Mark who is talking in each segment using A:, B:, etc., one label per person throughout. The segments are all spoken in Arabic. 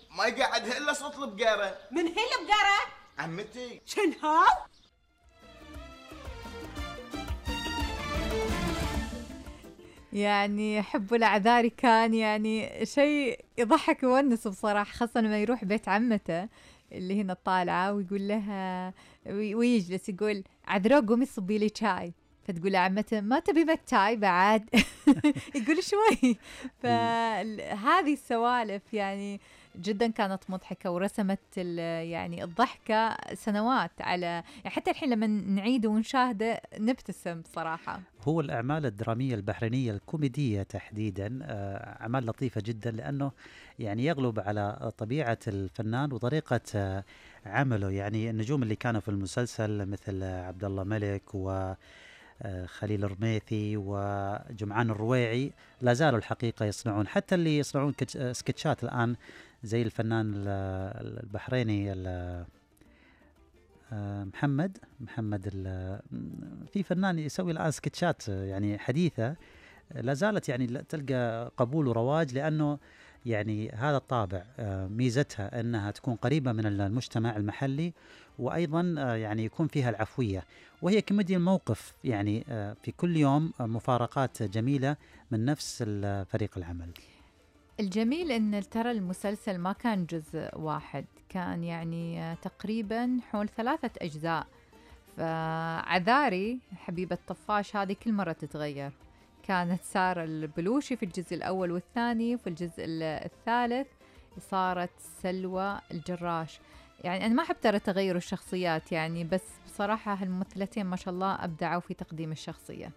A: ما يقعدها الا صوت البقره.
B: من هي البقره؟
A: عمتي.
B: شنها؟
C: يعني حب الأعذاري كان يعني شيء يضحك ويونس بصراحة، خاصة لما يروح بيت عمته اللي هنا الطالعة ويقول لها ويجلس يقول عذراء قومي صبي لي شاي، فتقول عمته ما تبي متاي بعد. يقول شوي. فهذه السوالف يعني جدا كانت مضحكة ورسمت يعني الضحكة سنوات على، يعني حتى الحين لما نعيده ونشاهده نبتسم بصراحة.
D: هو الأعمال الدرامية البحرينية الكوميدية تحديدا أعمال لطيفة جدا، لأنه يعني يغلب على طبيعة الفنان وطريقة عمله. يعني النجوم اللي كانوا في المسلسل مثل عبد الله ملك وخليل الرميثي وجمعان الرويعي لا زالوا الحقيقة يصنعون، حتى اللي يصنعون سكتشات الآن زي الفنان البحريني محمد في فنان يسوي الآن سكتشات يعني حديثة لا زالت يعني تلقى قبول ورواج، لأنه يعني هذا الطابع ميزتها أنها تكون قريبة من المجتمع المحلي، وأيضا يعني يكون فيها العفوية، وهي كوميديا الموقف. يعني في كل يوم مفارقات جميلة من نفس فريق العمل.
C: الجميل ان ترى المسلسل ما كان جزء واحد، كان يعني تقريبا حول 3 أجزاء. فعذاري حبيبة طفاش هذه كل مرة تتغير، كانت سارة البلوشي في الجزء الأول والثاني، وفي الجزء الثالث صارت سلوى الجراش. يعني أنا ما أحب ترى تغير الشخصيات يعني، بس بصراحة هالممثلتين ما شاء الله أبدعوا في تقديم الشخصية.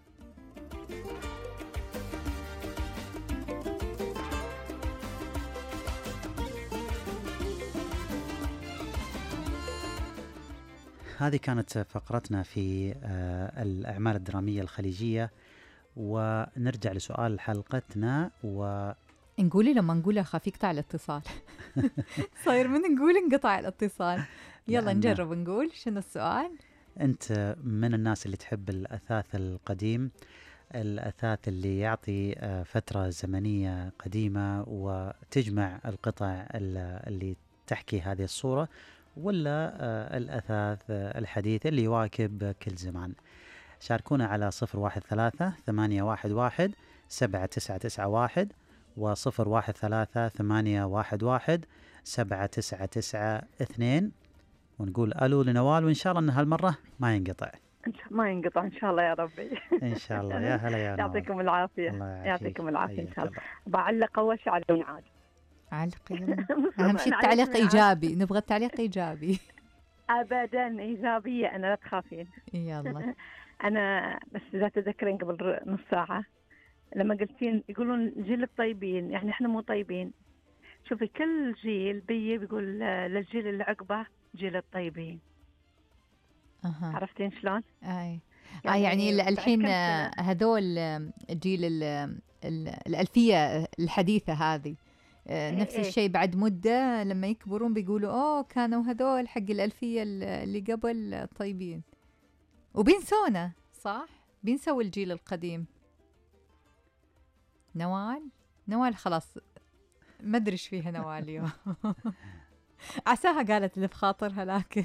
D: هذه كانت فقرتنا في الأعمال الدرامية الخليجية، ونرجع لسؤال حلقتنا.
C: نقولي لما نقول أخاف يقطع الاتصال. صاير من نقول انقطع الاتصال. يلا نجرب نقول شنو السؤال.
D: أنت من الناس اللي تحب الأثاث القديم، الأثاث اللي يعطي فترة زمنية قديمة وتجمع القطع اللي تحكي هذه الصورة، ولا الأثاث الحديث اللي يواكب كل زمان؟ شاركونا على 013-811-7991 و013-811-7992 ونقول ألو لنوال، وإن شاء الله أن هالمرة ما ينقطع.
E: ما ينقطع إن شاء الله يا ربي.
D: إن شاء الله. يا هلا يا نوال.
E: يعطيكم العافية. يعطيكم العافية إن شاء الله. بعلق أول شيء على الميعاد.
C: علقي. أهم شيء التعليق إيجابي، نبغى التعليق إيجابي.
E: أبدا إيجابية، أنا لا تخافين.
C: يلا.
E: أنا بس إذا تذكرين قبل نص ساعة لما قلتين يقولون جيل الطيبين، يعني إحنا مو طيبين. شوفي كل جيل بيقول للجيل اللي عقبه جيل الطيبين. عرفتين شلون؟
C: أي. يعني الحين هذول جيل الألفية الحديثة هذه نفس الشيء بعد مدة لما يكبرون بيقولوا كانوا هذول حق الألفية اللي قبل طيبين، وبينسونا. صح، بينسوا الجيل القديم. نوال خلاص ما أدري إيش فيها نوال اليوم. عساها قالت اللي بخاطرها، لكن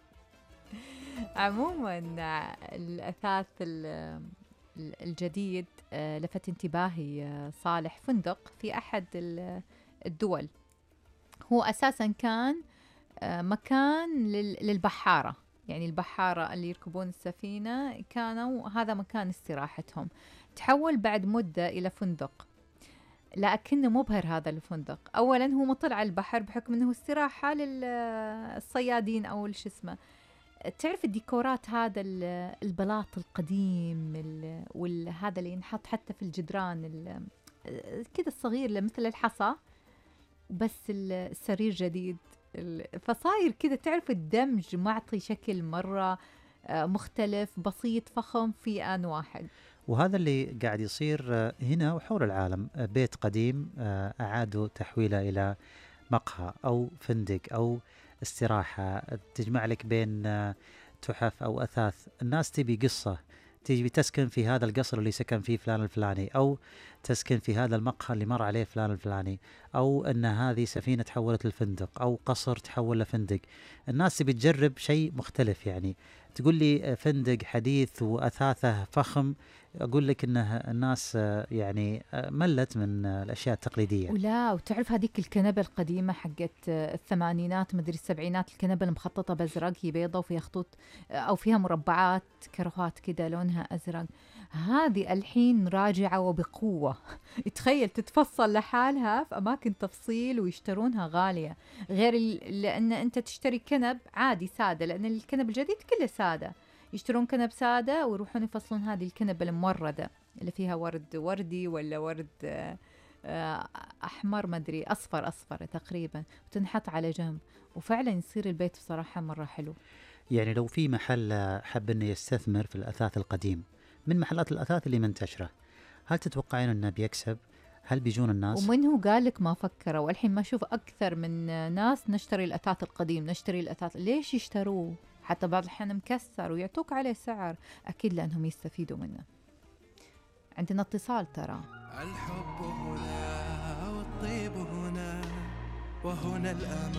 C: عموما الأثاث الجديد لفت انتباهي صالح فندق في أحد الدول. هو أساسا كان مكان للبحارة، يعني البحارة اللي يركبون السفينة كانوا هذا مكان استراحتهم. تحول بعد مدة إلى فندق، لكنه مبهر هذا الفندق. أولا هو مطل على البحر بحكم أنه استراحة للصيادين أو شو اسمه. تعرف الديكورات، هذا البلاط القديم وهذا اللي ينحط حتى في الجدران كذا الصغير مثل الحصى، بس السرير جديد. فصاير كذا تعرف الدمج معطي شكل مرة مختلف، بسيط فخم في آن واحد.
D: وهذا اللي قاعد يصير هنا وحول العالم. بيت قديم أعادوا تحويله إلى مقهى أو فندق أو استراحة، تجمع لك بين تحف أو أثاث. الناس تبي قصة، تيجي تسكن في هذا القصر اللي سكن فيه فلان الفلاني، أو تسكن في هذا المقهى اللي مر عليه فلان الفلاني، أو أن هذه سفينة تحولت لفندق، أو قصر تحول لفندق. الناس تبي تجرب شيء مختلف. يعني تقول لي فندق حديث وأثاثه فخم، أقول لك أنه الناس يعني ملت من الأشياء التقليدية.
C: ولا وتعرف هذيك الكنبة القديمة حقت الثمانينات مدري السبعينات، الكنبة المخططة بأزرق، هي بيضة وفيها خطوط أو فيها مربعات كروهات كده لونها أزرق. هذه الحين راجعة وبقوة. تخيل تتفصل لحالها في أماكن تفصيل ويشترونها غالية، غير لأن أنت تشتري كنب عادي سادة، لأن الكنب الجديد كله سادة. يشترون كنب سادة ويروحون يفصلون هذه الكنب الموردة اللي فيها ورد وردي ولا ورد أحمر مدري أصفر تقريبا، وتنحط على جنب، وفعلا يصير البيت بصراحة مرة حلو.
D: يعني لو في محل حب أنه يستثمر في الأثاث القديم من محلات الأثاث اللي منتشرة، هل تتوقعين أنه بيكسب؟ هل بيجون الناس؟
C: ومن هو قال لك ما فكروا؟ والحين ما أشوف أكثر من ناس نشتري الأثاث القديم، نشتري الأثاث. ليش يشتروه؟ حتى بعض الأحيان مكسر ويعطوك عليه سعر، أكيد لأنهم يستفيدوا منه. عندنا اتصال ترى.
B: الحب هنا والطيب هنا وهنا الأمان.